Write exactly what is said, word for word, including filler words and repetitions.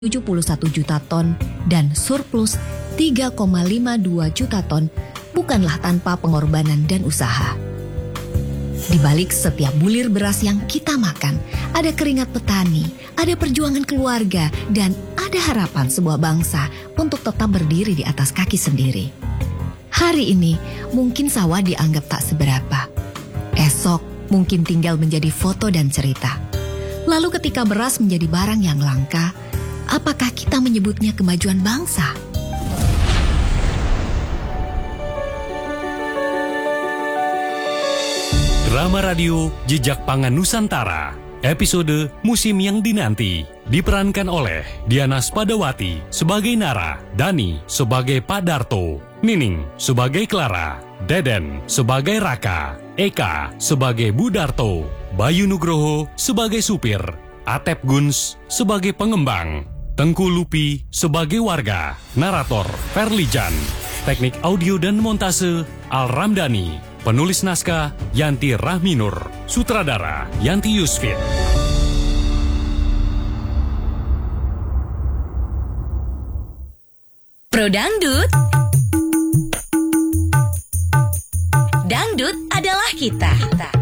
tujuh puluh satu juta ton dan surplus tiga koma lima dua juta ton bukanlah tanpa pengorbanan dan usaha. Di balik setiap bulir beras yang kita makan, ada keringat petani, ada perjuangan keluarga, dan ada harapan sebuah bangsa untuk tetap berdiri di atas kaki sendiri. Hari ini mungkin sawah dianggap tak seberapa. Esok mungkin tinggal menjadi foto dan cerita. Lalu ketika beras menjadi barang yang langka, apakah kita menyebutnya kemajuan bangsa? Drama Radio Jejak Pangan Nusantara, episode Musim yang Dinanti, diperankan oleh Diana Spadawati sebagai Nara, Dani sebagai Pak Darto, Nining sebagai Clara, Deden sebagai Raka, Eka sebagai Bu Darto, Bayu Nugroho sebagai supir, Atep Guns sebagai pengembang, Tengku Lupi sebagai warga, narator Ferlijan, teknik audio dan montase Al Ramdhani, penulis naskah Yanti Rahminur, sutradara Yanti Yusfit. Pro Dangdut. Dangdut adalah kita.